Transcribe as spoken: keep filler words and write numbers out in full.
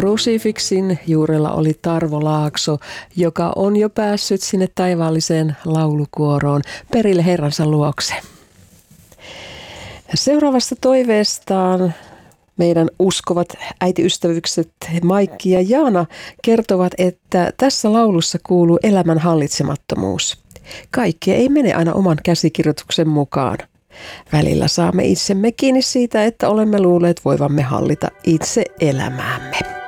Krusifiksin juurella oli Tarvo Laakso, joka on jo päässyt sinne taivaalliseen laulukuoroon perille Herransa luokse. Seuraavasta toiveestaan meidän uskovat äitiystävykset Maikki ja Jaana kertovat, että tässä laulussa kuuluu elämän hallitsemattomuus. Kaikki ei mene aina oman käsikirjoituksen mukaan. Välillä saamme itsemme kiinni siitä, että olemme luulleet voivamme hallita itse elämäämme.